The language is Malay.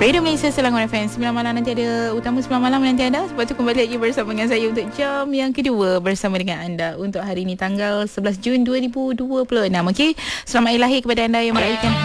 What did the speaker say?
Radio Malaysia Selangor FM 9 malam nanti ada Utama 9 malam nanti ada. Sebab tu kembali lagi bersama dengan saya untuk jam yang kedua bersama dengan anda untuk hari ini tanggal 11 Jun 2026. Okey, selamat hari lahir kepada anda yang merayakan